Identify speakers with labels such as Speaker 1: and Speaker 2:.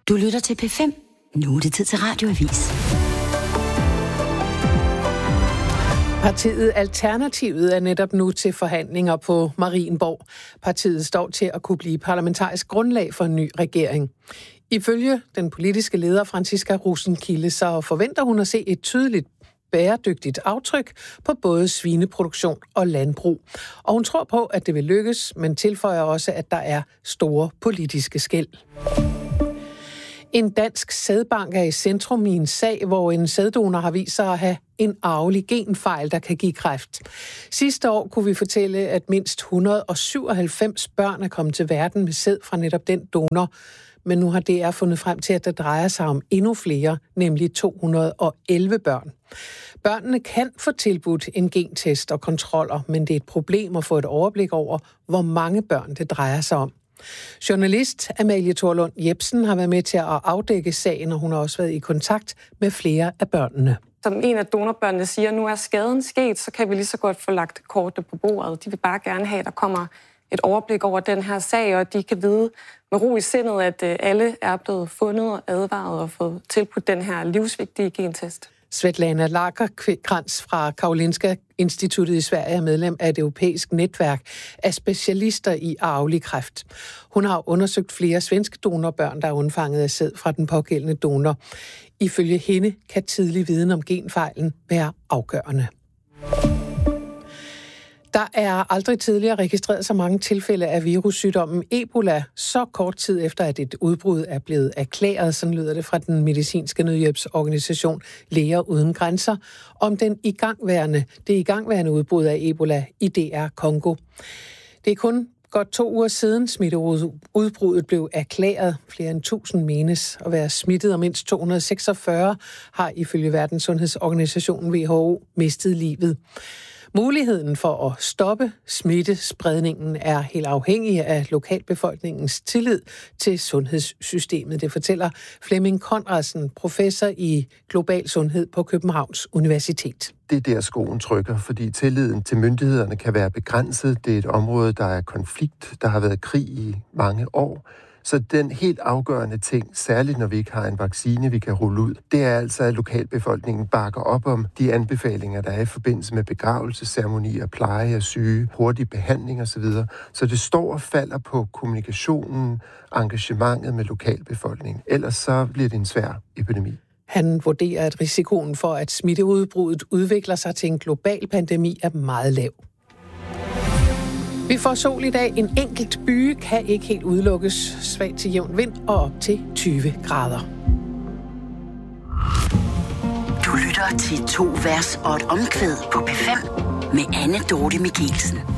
Speaker 1: Du lytter til P5. Nu er det tid til Radioavis.
Speaker 2: Partiet Alternativet er netop nu til forhandlinger på Marienborg. Partiet står til at kunne blive parlamentarisk grundlag for en ny regering. Ifølge den politiske leder Franciska Rosenkilde, så forventer hun at se et tydeligt bæredygtigt aftryk på både svineproduktion og landbrug. Og hun tror på, at det vil lykkes, men tilføjer også, at der er store politiske skel. En dansk sædbank er i centrum i en sag, hvor en sæddonor har vist sig at have en arvelig genfejl, der kan give kræft. Sidste år kunne vi fortælle, at mindst 197 børn er kommet til verden med sæd fra netop den donor. Men nu har DR fundet frem til, at der drejer sig om endnu flere, nemlig 211 børn. Børnene kan få tilbudt en gentest og kontroller, men det er et problem at få et overblik over, hvor mange børn det drejer sig om. Journalist Amalie Thorlund Jepsen har været med til at afdække sagen, og hun har også været i kontakt med flere af børnene.
Speaker 3: Som en af donorbørnene siger, nu er skaden sket, så kan vi lige så godt få lagt kortet på bordet. De vil bare gerne have, at der kommer et overblik over den her sag, og de kan vide med ro i sindet, at alle er blevet fundet og advaret og fået tilbudt den her livsvigtige gentest.
Speaker 2: Svetlana Lagercrantz fra Karolinska Instituttet i Sverige er medlem af et europæisk netværk af specialister i arvelig kræft. Hun har undersøgt flere svenske donorbørn, der er undfanget af sæd fra den pågældende donor. Ifølge hende kan tidlig viden om genfejlen være afgørende. Der er aldrig tidligere registreret så mange tilfælde af virussygdommen Ebola, så kort tid efter, at et udbrud er blevet erklæret, sådan lyder det fra den medicinske nødhjælpsorganisation Læger Uden Grænser, om det igangværende udbrud af Ebola i DR Kongo. Det er kun godt 2 uger siden smitteudbruddet blev erklæret. Flere end 1000 menes at være smittet, og mindst 246 har ifølge Verdenssundhedsorganisationen WHO mistet livet. Muligheden for at stoppe smittespredningen er helt afhængig af lokalbefolkningens tillid til sundhedssystemet. Det fortæller Flemming Conradsen, professor i global sundhed på Københavns Universitet.
Speaker 4: Det er der skoen trykker, fordi tilliden til myndighederne kan være begrænset. Det er et område, der er konflikt, der har været krig i mange år. Så den helt afgørende ting, særligt når vi ikke har en vaccine, vi kan rulle ud, det er altså, at lokalbefolkningen bakker op om de anbefalinger, der er i forbindelse med begravelsesceremonier, pleje af syge, hurtig behandling osv. Så det står og falder på kommunikationen, engagementet med lokalbefolkningen. Ellers så bliver det en svær epidemi.
Speaker 2: Han vurderer, at risikoen for, at smitteudbruddet udvikler sig til en global pandemi, er meget lav. Vi får sol i dag. En enkelt byge kan ikke helt udelukkes. Svag til jævn vind og op til 20 grader.
Speaker 1: Du lytter til 2 vers og et omkvæd på P5 med Anne Dorte Michelsen.